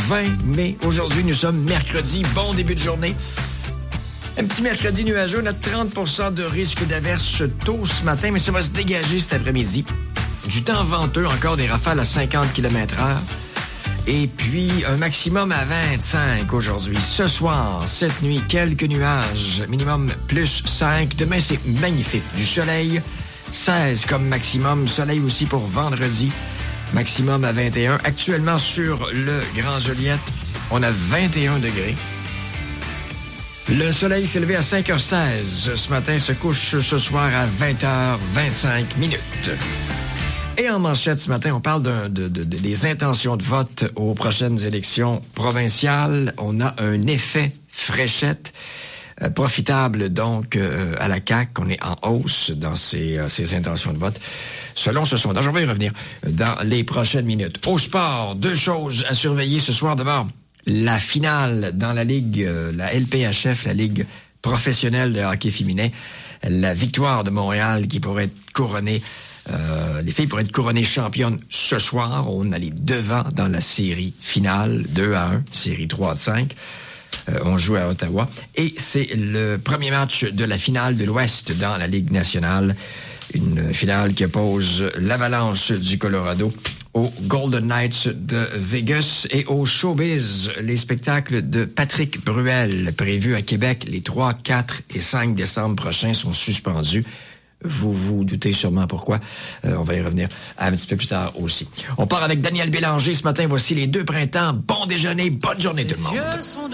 20 mai. Aujourd'hui, nous sommes mercredi. Bon début de journée. Un petit mercredi nuageux. On a 30% de risque d'averse tôt ce matin, mais ça va se dégager cet après-midi. Du temps venteux, encore des rafales à 50 km/h. Et puis, un maximum à 25 aujourd'hui. Ce soir, cette nuit, quelques nuages. Minimum plus 5. Demain, c'est magnifique. Du soleil, 16 comme maximum. Soleil aussi pour vendredi. Maximum à 21. Actuellement, sur le Grand Joliette, on a 21 degrés. Le soleil s'est levé à 5h16. Ce matin, se couche ce soir à 20h25. Et en manchette ce matin, on parle des intentions de vote aux prochaines élections provinciales. On a un effet fréchette profitable donc à la CAQ. On est en hausse dans ces intentions de vote. Selon ce sondage, on va y revenir dans les prochaines minutes. Au sport, 2 choses à surveiller ce soir. D'abord, la finale dans la Ligue, la LPHF, la Ligue professionnelle de hockey féminin. La victoire de Montréal qui pourrait être couronnée. Les filles pourraient être couronnées championnes ce soir. On a les devants dans la série finale, 2-1, série 3-5. On joue à Ottawa. Et c'est le premier match de la finale de l'Ouest dans la Ligue nationale. Une finale qui oppose l'Avalanche du Colorado aux Golden Knights de Vegas et au Showbiz, les spectacles de Patrick Bruel prévus à Québec les 3, 4 et 5 décembre prochains sont suspendus. Vous vous doutez sûrement pourquoi. On va y revenir un petit peu plus tard aussi. On part avec Daniel Bélanger ce matin. Voici les 2 printemps. Bon déjeuner, bonne journée tout le monde.